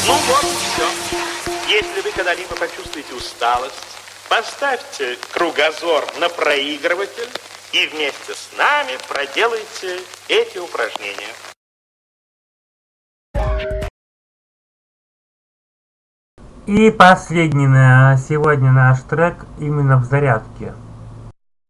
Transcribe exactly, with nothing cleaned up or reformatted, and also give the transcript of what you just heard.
Ну вот и все. Если вы когда-либо почувствуете усталость, поставьте кругозор на проигрыватель и вместе с нами проделайте эти упражнения. И последний на сегодня наш трек именно в зарядке.